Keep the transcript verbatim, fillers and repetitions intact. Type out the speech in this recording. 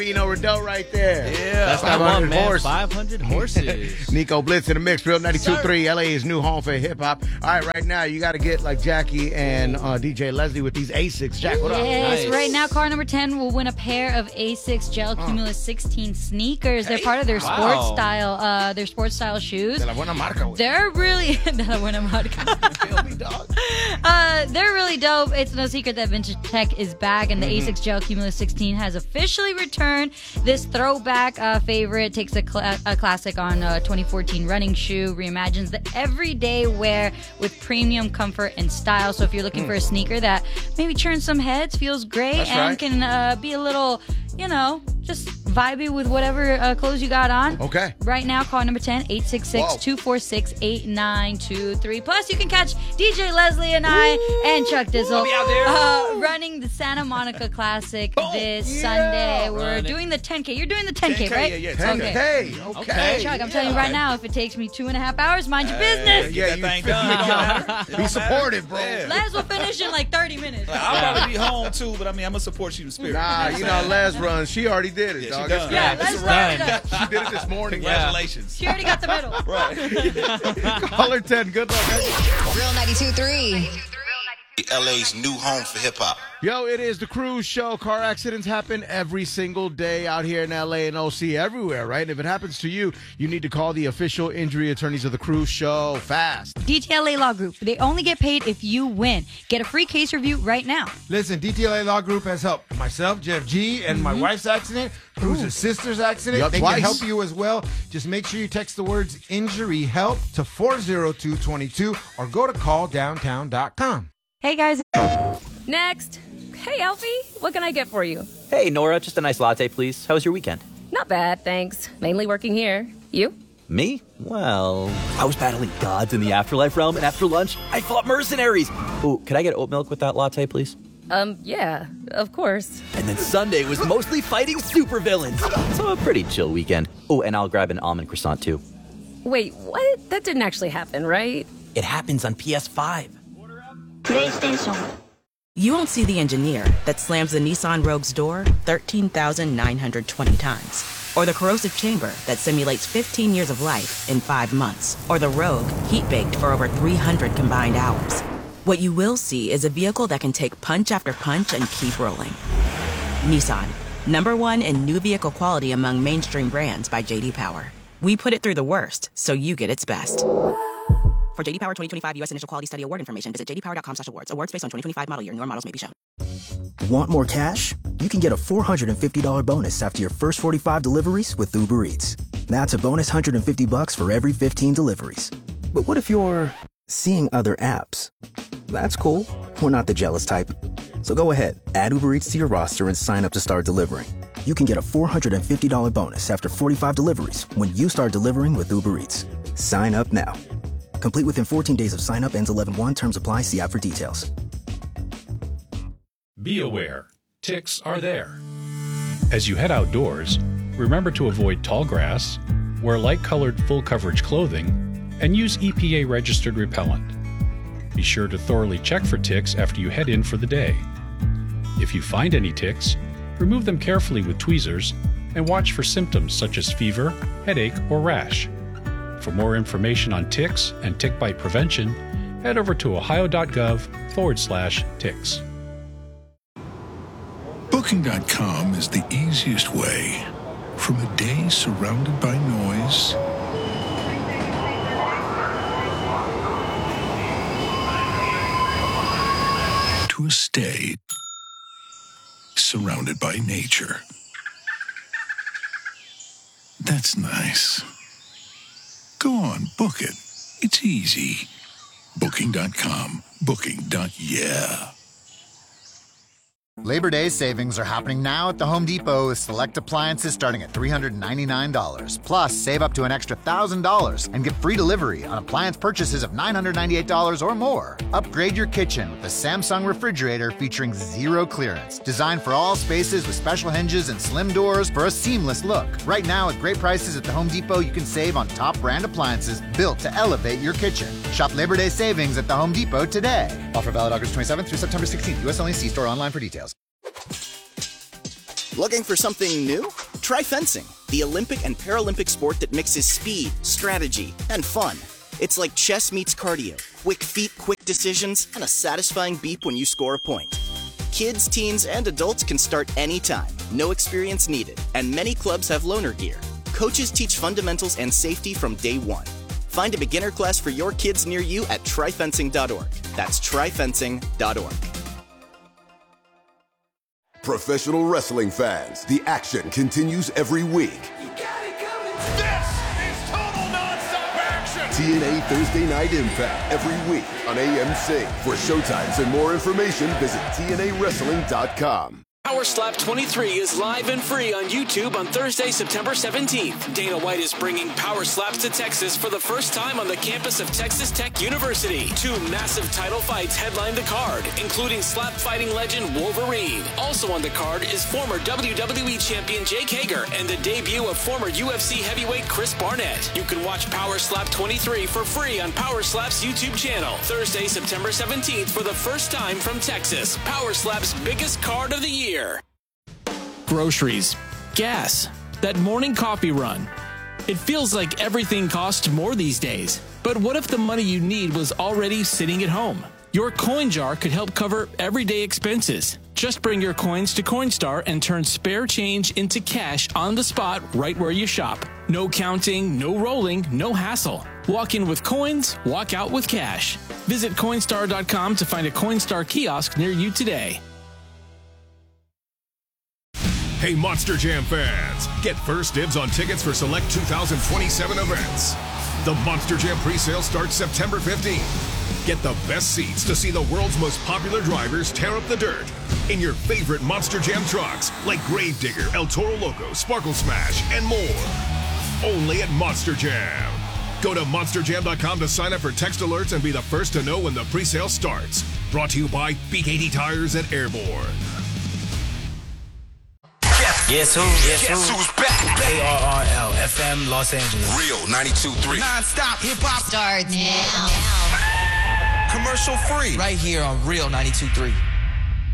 Pino Rideau right there. Yeah. That's not one, man. horse. five hundred horses. Nico Blitz in the mix. Real ninety-two point three, L A's new home for hip-hop. All right, right now, you got to get like Jackie and uh, D J Leslie with these Asics. Jack, what up? Yes, Nice. right now, car number ten will win a pair of Asics Gel Cumulus sixteen sneakers. They're part of their Wow. sports style, uh, their sports style shoes. De la buena marca, güey. They're really De la buena marca. Feel me, dog? Uh, they're really dope. It's no secret that Vintage Tech is back, and the Asics Gel Cumulus sixteen has officially returned. This throwback uh, favorite takes a, cl- a classic on a twenty fourteen running shoe, reimagines the everyday wear with premium comfort and style. So if you're looking for a sneaker that maybe churns some heads, feels great, That's and right. can uh, be a little, you know, just vibey with whatever uh, clothes you got on. Okay. Right now, call number ten, eight six six, two four six, eight nine two three. Plus, you can catch D J Leslie and I and Chuck Dizzle I'll be out there. uh, running the Santa Monica Classic this yeah. Sunday. We're Running. doing the ten K. You're doing the ten K, ten K, right? yeah, yeah, ten Okay. K. Okay. Okay. Chuck, I'm telling you right now, if it takes me two and a half hours, mind your business. Yeah, Get you that thing feel done. me, It don't dog? matter. It Be don't supportive, bro. matter. Yeah. Les will finish in like thirty minutes. I'll probably be home too, but I mean, I'm gonna support you in spirit. Nah, you know, Les runs. She already did it, Yeah, she dog. done. Yeah, It's- let's it's wrap it done. up. She did it this morning. Congratulations. She already got the medal. Right. Call her ten. Good luck. Real ninety-two point three. L A's new home for hip hop. Yo, it is the Cruise Show. Car accidents happen every single day out here in L A and O C, everywhere, right? And if it happens to you, you need to call the official injury attorneys of the Cruise Show fast. D T L A Law Group. They only get paid if you win. Get a free case review right now. Listen, D T L A Law Group has helped myself, Jeff G, and my wife's accident, Cruz's sister's accident. Yup, they twice. can help you as well. Just make sure you text the words injury help to four zero two two two or go to call downtown dot com. Hey, guys. Next. Hey, Alfie. What can I get for you? Hey, Nora, just a nice latte, please. How was your weekend? Not bad, thanks. Mainly working here. You? Me? Well, I was battling gods in the afterlife realm, and after lunch, I fought mercenaries. Ooh, could I get oat milk with that latte, please? Um, yeah, of course. And then Sunday was mostly fighting supervillains. So a pretty chill weekend. Oh, and I'll grab an almond croissant, too. Wait, what? That didn't actually happen, right? It happens on P S five. You won't see the engineer that slams the Nissan Rogue's door thirteen thousand nine hundred twenty times. Or the corrosive chamber that simulates fifteen years of life in five months. Or the Rogue heat-baked for over three hundred combined hours. What you will see is a vehicle that can take punch after punch and keep rolling. Nissan, number one in new vehicle quality among mainstream brands by J D Power. We put it through the worst, so you get its best. For J D Power twenty twenty-five U S Initial Quality Study Award information, visit j d power dot com slash awards. Awards based on twenty twenty-five model year. Newer models may be shown. Want more cash? You can get a four hundred fifty dollars bonus after your first forty-five deliveries with Uber Eats. That's a bonus one hundred fifty bucks for every fifteen deliveries. But what if you're seeing other apps? That's cool. We're not the jealous type. So go ahead, add Uber Eats to your roster and sign up to start delivering. You can get a four hundred fifty dollars bonus after forty-five deliveries when you start delivering with Uber Eats. Sign up now. Complete within fourteen days of sign up. Ends eleven one. Terms apply. See app for details. Be aware, ticks are there. As you head outdoors, remember to avoid tall grass, wear light-colored full-coverage clothing, and use E P A-registered repellent. Be sure to thoroughly check for ticks after you head in for the day. If you find any ticks, remove them carefully with tweezers and watch for symptoms such as fever, headache, or rash. For more information on ticks and tick bite prevention, head over to ohio.gov forward slash ticks. Booking dot com is the easiest way from a day surrounded by noise to a stay surrounded by nature. That's nice. Go on, book it. It's easy. Booking dot com. Booking. Yeah. Labor Day savings are happening now at the Home Depot with select appliances starting at three hundred ninety-nine dollars. Plus, save up to an extra one thousand dollars and get free delivery on appliance purchases of nine hundred ninety-eight dollars or more. Upgrade your kitchen with the Samsung refrigerator featuring zero clearance. Designed for all spaces with special hinges and slim doors for a seamless look. Right now, at great prices at the Home Depot, you can save on top brand appliances built to elevate your kitchen. Shop Labor Day savings at the Home Depot today. Offer valid August twenty-seventh through September sixteenth. U S only. See store online for details. Looking for something new? Try fencing, the Olympic and Paralympic sport that mixes speed, strategy, and fun. It's like chess meets cardio, quick feet, quick decisions, and a satisfying beep when you score a point. Kids, teens, and adults can start anytime, no experience needed, and many clubs have loaner gear. Coaches teach fundamentals and safety from day one. Find a beginner class for your kids near you at try fencing dot org. That's try fencing dot org. Professional wrestling fans, the action continues every week. This is total nonstop action! T N A Thursday Night Impact every week on A M C. For showtimes and more information, visit T N A wrestling dot com. Power Slap twenty-three is live and free on YouTube on Thursday, September seventeenth. Dana White is bringing Power Slaps to Texas for the first time on the campus of Texas Tech University. Two massive title fights headline the card, including slap fighting legend Wolverine. Also on the card is former W W E champion Jake Hager and the debut of former U F C heavyweight Chris Barnett. You can watch Power Slap twenty-three for free on Power Slap's YouTube channel. Thursday, September seventeenth for the first time from Texas. Power Slap's biggest card of the year. Groceries, gas, that morning coffee run. It feels like everything costs more these days. But what if the money you need was already sitting at home? Your coin jar could help cover everyday expenses. Just bring your coins to Coinstar and turn spare change into cash on the spot right where you shop. No counting, no rolling, no hassle. Walk in with coins, walk out with cash. Visit Coinstar dot com to find a Coinstar kiosk near you today. Hey, Monster Jam fans, get first dibs on tickets for select two thousand twenty-seven events. The Monster Jam presale starts September fifteenth. Get the best seats to see the world's most popular drivers tear up the dirt in your favorite Monster Jam trucks like Gravedigger, El Toro Loco, Sparkle Smash, and more. Only at Monster Jam. Go to monster jam dot com to sign up for text alerts and be the first to know when the presale starts. Brought to you by B K D Tires and Airborne. Guess who? Guess, Guess who? who's back? A R R L F M Los Angeles. Real ninety-two point three. Non-stop hip-hop starts now. Commercial free. Right here on Real ninety-two point three.